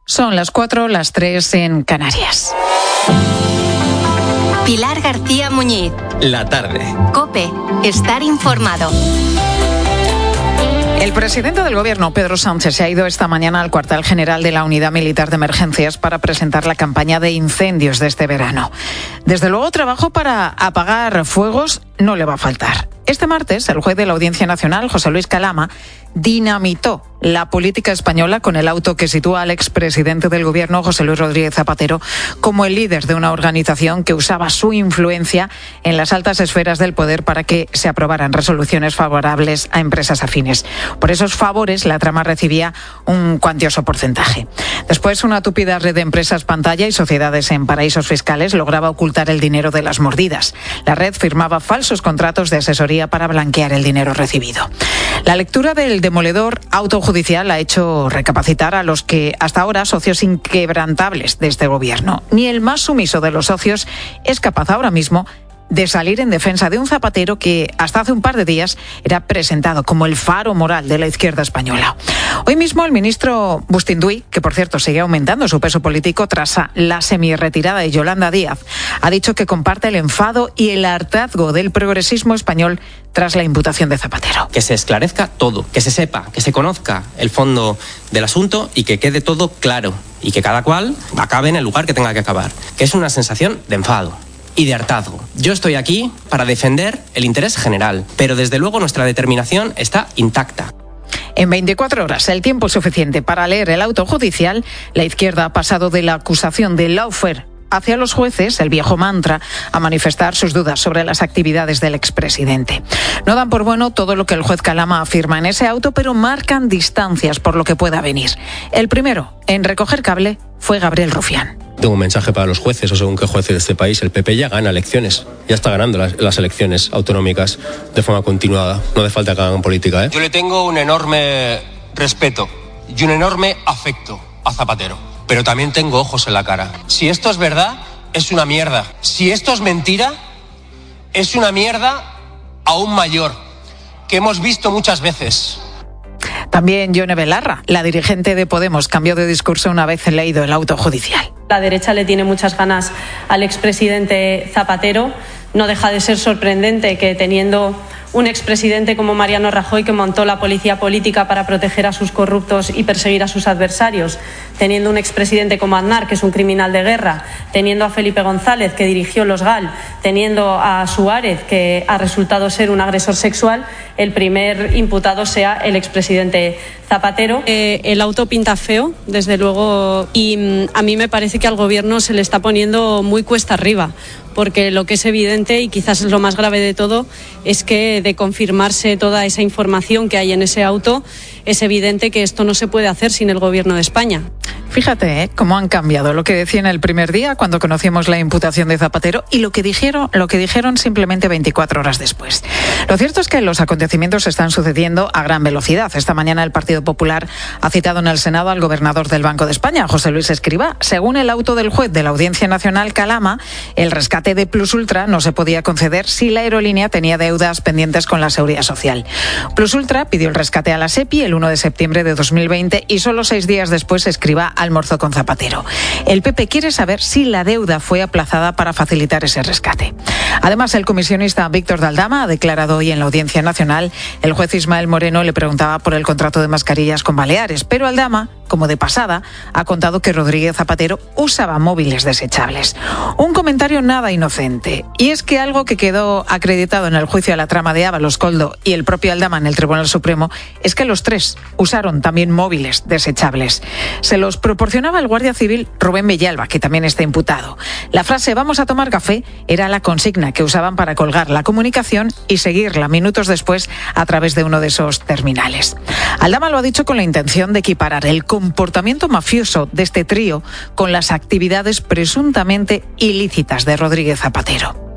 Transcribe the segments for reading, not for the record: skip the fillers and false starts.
Son las 4, las 3 en Canarias. Pilar García Muñiz. La tarde. COPE. Estar informado. El presidente del Gobierno, Pedro Sánchez, se ha ido esta mañana al cuartel general de la Unidad Militar de Emergencias para presentar la campaña de incendios de este verano. Desde luego, trabajo para apagar fuegos no le va a faltar. Este martes, el juez de la Audiencia Nacional, José Luis Calama, dinamitó la política española con el auto que sitúa al expresidente del Gobierno, José Luis Rodríguez Zapatero, como el líder de una organización que usaba su influencia en las altas esferas del poder para que se aprobaran resoluciones favorables a empresas afines. Por esos favores, la trama recibía un cuantioso porcentaje. Después, una tupida red de empresas pantalla y sociedades en paraísos fiscales lograba ocultar el dinero de las mordidas. La red firmaba falsos contratos de asesoría para blanquear el dinero recibido. La lectura del demoledor auto judicial ha hecho recapacitar a los que hasta ahora socios inquebrantables de este Gobierno. Ni el más sumiso de los socios es capaz ahora mismo de salir en defensa de un Zapatero que hasta hace un par de días era presentado como el faro moral de la izquierda española. Hoy mismo el ministro Bustinduy, que por cierto sigue aumentando su peso político tras la semi-retirada de Yolanda Díaz, ha dicho que comparte el enfado y el hartazgo del progresismo español tras la imputación de Zapatero. Que se esclarezca todo, que se sepa, que se conozca el fondo del asunto y que quede todo claro y que cada cual acabe en el lugar que tenga que acabar, que es una sensación de enfado y de hartazgo. Yo estoy aquí para defender el interés general, pero desde luego nuestra determinación está intacta. En 24 horas, el tiempo suficiente para leer el auto judicial, la izquierda ha pasado de la acusación de lawfare hacia los jueces, el viejo mantra, a manifestar sus dudas sobre las actividades del expresidente. No dan por bueno todo lo que el juez Calama afirma en ese auto, pero marcan distancias por lo que pueda venir. El primero en recoger cable fue Gabriel Rufián. Tengo un mensaje para los jueces, o según qué jueces de este país. El PP ya gana elecciones, ya está ganando las elecciones autonómicas de forma continuada. No hace falta que hagan política, ¿eh? Yo le tengo un enorme respeto y un enorme afecto a Zapatero, pero también tengo ojos en la cara. Si esto es verdad, es una mierda. Si esto es mentira, es una mierda aún mayor, que hemos visto muchas veces. También Yone Belarra, la dirigente de Podemos, cambió de discurso una vez leído el auto judicial. La derecha le tiene muchas ganas al expresidente Zapatero. No deja de ser sorprendente que, teniendo un expresidente como Mariano Rajoy, que montó la policía política para proteger a sus corruptos y perseguir a sus adversarios, teniendo un expresidente como Aznar, que es un criminal de guerra, teniendo a Felipe González, que dirigió los GAL, teniendo a Suárez, que ha resultado ser un agresor sexual, el primer imputado sea el expresidente Zapatero. El auto pinta feo, desde luego, y a mí me parece que al Gobierno se le está poniendo muy cuesta arriba, porque lo que es evidente, y quizás es lo más grave de todo, es que de confirmarse toda esa información que hay en ese auto, es evidente que esto no se puede hacer sin el Gobierno de España. Fíjate, cómo han cambiado lo que decían el primer día cuando conocimos la imputación de Zapatero y lo que dijeron simplemente 24 horas después. Lo cierto es que los acontecimientos están sucediendo a gran velocidad. Esta mañana el Partido Popular ha citado en el Senado al gobernador del Banco de España, José Luis Escrivá. Según el auto del juez de la Audiencia Nacional Calama, el rescate de Plus Ultra no se podía conceder si la aerolínea tenía deudas pendientes con la Seguridad Social. Plus Ultra pidió el rescate a la SEPI el 1 de septiembre de 2020 y solo 6 días después Escrivá almorzó con Zapatero. El PP quiere saber si la deuda fue aplazada para facilitar ese rescate. Además, el comisionista Víctor de Aldama ha declarado hoy en la Audiencia Nacional. El juez Ismael Moreno le preguntaba por el contrato de mascarillas con Baleares, pero Aldama, como de pasada, ha contado que Rodríguez Zapatero usaba móviles desechables. Un comentario nada inocente. Y es que algo que quedó acreditado en el juicio a la trama de Ábalos, Koldo y el propio Aldama en el Tribunal Supremo es que los tres usaron también móviles desechables. Se los proporcionaba el guardia civil Rubén Villalba, que también está imputado. La frase "vamos a tomar café" era la consigna que usaban para colgar la comunicación y seguirla minutos después a través de uno de esos terminales. Aldama lo ha dicho con la intención de equiparar el comportamiento mafioso de este trío con las actividades presuntamente ilícitas de Rodríguez Zapatero.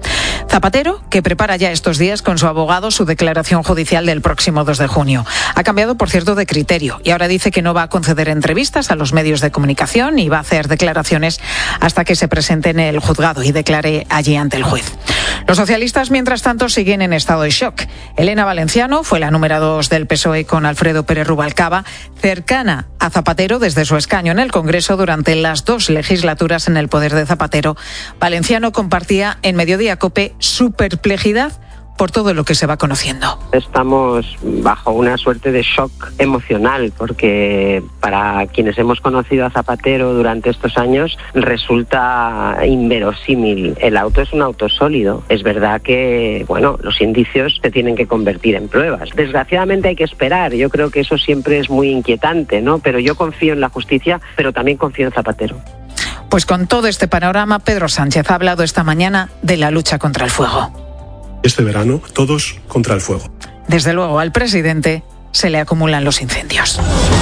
Zapatero, que prepara ya estos días con su abogado su declaración judicial del próximo 2 de junio. Ha cambiado, por cierto, de criterio y ahora dice que no va a conceder entrevistas a los medios de comunicación y va a hacer declaraciones hasta que se presente en el juzgado y declare allí ante el juez. Los socialistas, mientras tanto, siguen en estado de shock. Elena Valenciano fue la número 2 del PSOE con Alfredo Pérez Rubalcaba, cercana a Zapatero desde su escaño en el Congreso durante las 2 legislaturas en el poder de Zapatero. Valenciano compartía en Mediodía COPE su perplejidad por todo lo que se va conociendo. Estamos bajo una suerte de shock emocional porque para quienes hemos conocido a Zapatero durante estos años resulta inverosímil. El auto es un auto sólido. Es verdad que, los indicios se tienen que convertir en pruebas. Desgraciadamente hay que esperar. Yo creo que eso siempre es muy inquietante, ¿no? Pero yo confío en la justicia, pero también confío en Zapatero. Pues con todo este panorama, Pedro Sánchez ha hablado esta mañana de la lucha contra el fuego. Este verano, todos contra el fuego. Desde luego, al presidente se le acumulan los incendios.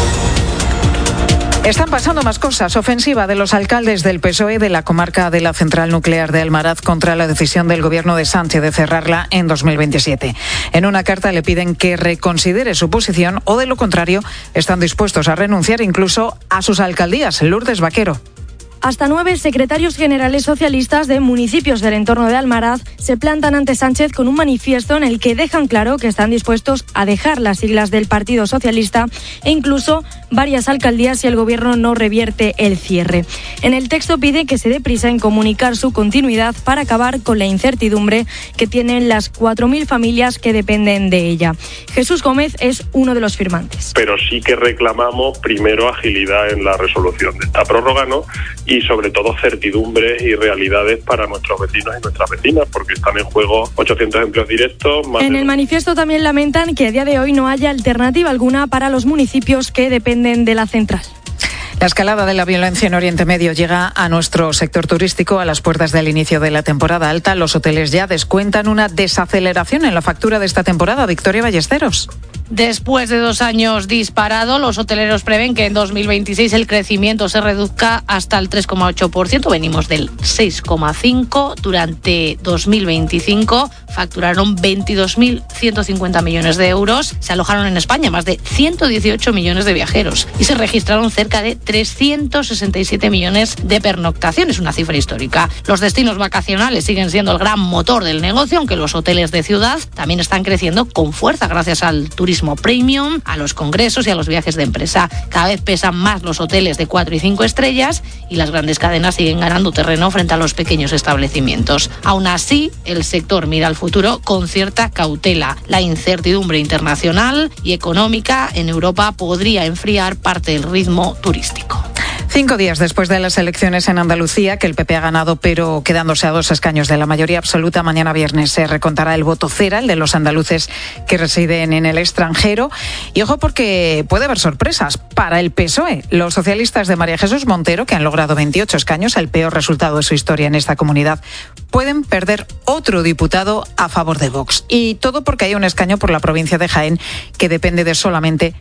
Están pasando más cosas. Ofensiva de los alcaldes del PSOE de la comarca de la central nuclear de Almaraz contra la decisión del gobierno de Sánchez de cerrarla en 2027. En una carta le piden que reconsidere su posición o, de lo contrario, están dispuestos a renunciar incluso a sus alcaldías. Lourdes Vaquero. Hasta 9 secretarios generales socialistas de municipios del entorno de Almaraz se plantan ante Sánchez con un manifiesto en el que dejan claro que están dispuestos a dejar las siglas del Partido Socialista e incluso varias alcaldías si el gobierno no revierte el cierre. En el texto pide que se dé prisa en comunicar su continuidad para acabar con la incertidumbre que tienen las 4.000 familias que dependen de ella. Jesús Gómez es uno de los firmantes. Pero sí que reclamamos primero agilidad en la resolución de esta prórroga, ¿no? Y sobre todo certidumbre y realidades para nuestros vecinos y nuestras vecinas, porque están en juego 800 empleos directos. En el manifiesto también lamentan que a día de hoy no haya alternativa alguna para los municipios que dependen de la central. La escalada de la violencia en Oriente Medio llega a nuestro sector turístico a las puertas del inicio de la temporada alta. Los hoteles ya descuentan una desaceleración en la factura de esta temporada. Victoria Ballesteros. Después de 2 años disparado, los hoteleros prevén que en 2026 el crecimiento se reduzca hasta el 3,8%. Venimos del 6,5%. Durante 2025 facturaron 22.150 millones de euros. Se alojaron en España más de 118 millones de viajeros y se registraron cerca de 367 millones de pernoctaciones, una cifra histórica. Los destinos vacacionales siguen siendo el gran motor del negocio, aunque los hoteles de ciudad también están creciendo con fuerza gracias al turismo premium, a los congresos y a los viajes de empresa. Cada vez pesan más los hoteles de 4 y 5 estrellas y las grandes cadenas siguen ganando terreno frente a los pequeños establecimientos. Aún así, el sector mira al futuro con cierta cautela. La incertidumbre internacional y económica en Europa podría enfriar parte del ritmo turístico. 5 días después de las elecciones en Andalucía, que el PP ha ganado, pero quedándose a 2 escaños de la mayoría absoluta, mañana viernes se recontará el voto cera, el de los andaluces que residen en el extranjero. Y ojo, porque puede haber sorpresas para el PSOE. Los socialistas de María Jesús Montero, que han logrado 28 escaños, el peor resultado de su historia en esta comunidad, pueden perder otro diputado a favor de Vox. Y todo porque hay un escaño por la provincia de Jaén que depende de solamente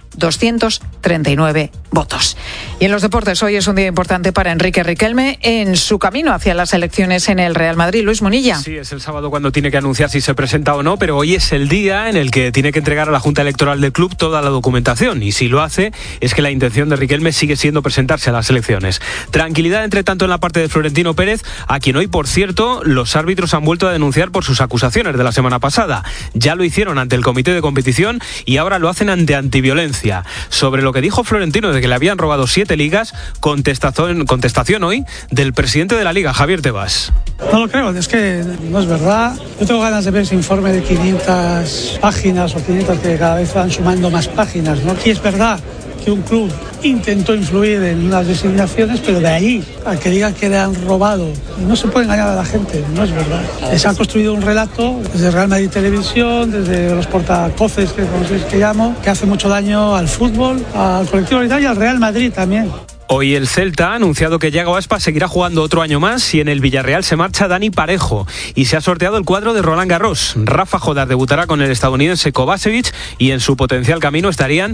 239 votos. Y en los deportes, hoy es un día importante para Enrique Riquelme en su camino hacia las elecciones en el Real Madrid. Luis Munilla. Sí, es el sábado cuando tiene que anunciar si se presenta o no, pero hoy es el día en el que tiene que entregar a la Junta Electoral del club toda la documentación, y si lo hace es que la intención de Riquelme sigue siendo presentarse a las elecciones. Tranquilidad, entre tanto, en la parte de Florentino Pérez, a quien hoy, por cierto, los árbitros han vuelto a denunciar por sus acusaciones de la semana pasada. Ya lo hicieron ante el comité de competición y ahora lo hacen ante Antiviolencia. Sobre lo que dijo Florentino de que le habían robado 7 ligas, contestación hoy del presidente de la Liga, Javier Tebas. No lo creo, es que no es verdad. Yo tengo ganas de ver ese informe de 500 páginas o 500 que cada vez van sumando más páginas, ¿no? Y es verdad que un club intentó influir en unas designaciones, pero de ahí a que digan que le han robado, no se puede engañar a la gente, no es verdad. Se han construido un relato desde Real Madrid Televisión, desde los portacoces que llamo, que hace mucho daño al fútbol, al colectivo y al Real Madrid también. Hoy el Celta ha anunciado que Yago Aspas seguirá jugando otro año más y en el Villarreal se marcha Dani Parejo. Y se ha sorteado el cuadro de Roland Garros. Rafa Jodar debutará con el estadounidense Kovacevic y en su potencial camino estarían